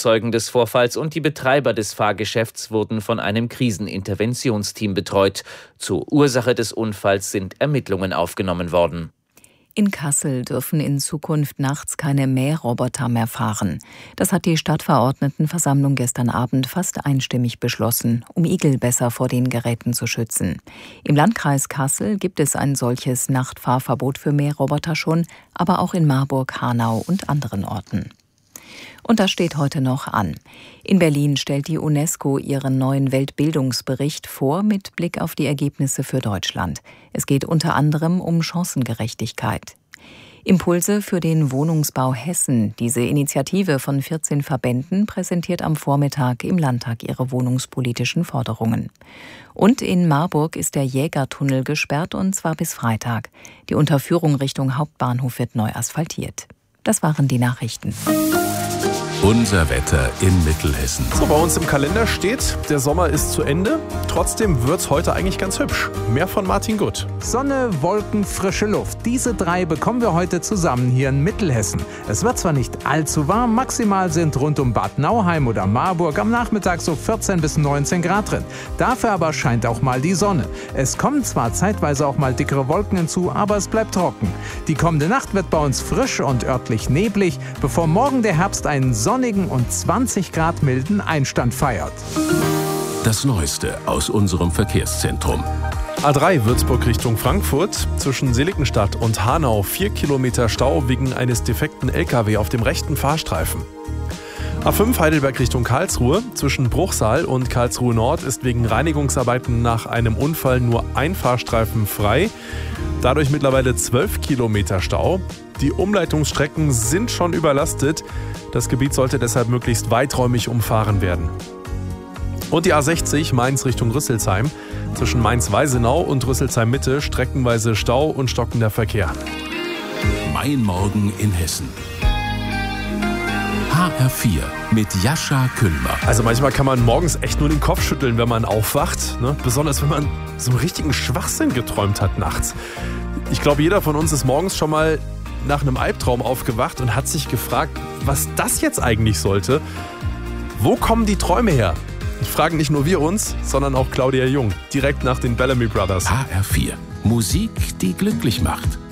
Augenzeugen des Vorfalls und die Betreiber des Fahrgeschäfts wurden von einem Kriseninterventionsteam betreut. Zur Ursache des Unfalls sind Ermittlungen aufgenommen worden. In Kassel dürfen in Zukunft nachts keine Mähroboter mehr fahren. Das hat die Stadtverordnetenversammlung gestern Abend fast einstimmig beschlossen, um Igel besser vor den Geräten zu schützen. Im Landkreis Kassel gibt es ein solches Nachtfahrverbot für Mähroboter schon, aber auch in Marburg, Hanau und anderen Orten. Und das steht heute noch an. In Berlin stellt die UNESCO ihren neuen Weltbildungsbericht vor mit Blick auf die Ergebnisse für Deutschland. Es geht unter anderem um Chancengerechtigkeit. Impulse für den Wohnungsbau Hessen. Diese Initiative von 14 Verbänden präsentiert am Vormittag im Landtag ihre wohnungspolitischen Forderungen. Und in Marburg ist der Jägertunnel gesperrt, und zwar bis Freitag. Die Unterführung Richtung Hauptbahnhof wird neu asphaltiert. Das waren die Nachrichten. Unser Wetter in Mittelhessen. So, bei uns im Kalender steht, der Sommer ist zu Ende. Trotzdem wird's heute eigentlich ganz hübsch. Mehr von Martin Gutt. Sonne, Wolken, frische Luft. Diese drei bekommen wir heute zusammen hier in Mittelhessen. Es wird zwar nicht allzu warm, maximal sind rund um Bad Nauheim oder Marburg am Nachmittag so 14 bis 19 Grad drin. Dafür aber scheint auch mal die Sonne. Es kommen zwar zeitweise auch mal dickere Wolken hinzu, aber es bleibt trocken. Die kommende Nacht wird bei uns frisch und örtlich neblig, bevor morgen der Herbst einen sonnigen und 20 Grad milden Einstand feiert. Das Neueste aus unserem Verkehrszentrum. A3 Würzburg Richtung Frankfurt. Zwischen Seligenstadt und Hanau 4 Kilometer Stau wegen eines defekten LKW auf dem rechten Fahrstreifen. A5 Heidelberg Richtung Karlsruhe. Zwischen Bruchsal und Karlsruhe Nord ist wegen Reinigungsarbeiten nach einem Unfall nur ein Fahrstreifen frei. Dadurch mittlerweile 12 Kilometer Stau. Die Umleitungsstrecken sind schon überlastet. Das Gebiet sollte deshalb möglichst weiträumig umfahren werden. Und die A60 Mainz Richtung Rüsselsheim. Zwischen Mainz-Weisenau und Rüsselsheim-Mitte streckenweise Stau und stockender Verkehr. Mein Morgen in Hessen. HR4 mit Jascha Küllmer. Also manchmal kann man morgens echt nur den Kopf schütteln, wenn man aufwacht. Ne? Besonders wenn man so einen richtigen Schwachsinn geträumt hat nachts. Ich glaube, jeder von uns ist morgens schon mal nach einem Albtraum aufgewacht und hat sich gefragt, was das jetzt eigentlich sollte. Wo kommen die Träume her? Fragen nicht nur wir uns, sondern auch Claudia Jung, direkt nach den Bellamy Brothers. HR4. Musik, die glücklich macht.